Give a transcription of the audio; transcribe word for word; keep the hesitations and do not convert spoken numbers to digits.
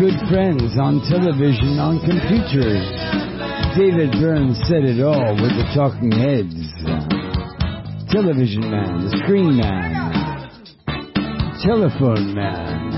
good friends on television, on computers. David Byrne said it all with the Talking Heads. Television man, the screen man, telephone man.